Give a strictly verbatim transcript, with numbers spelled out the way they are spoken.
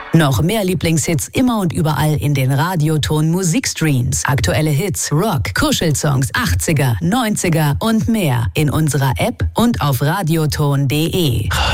Noch mehr Lieblingshits immer und überall in den Radioton Musikstreams. Aktuelle Hits, Rock, Kuschelsongs, achtziger, neunziger und mehr in unserer App und auf radioton punkt de.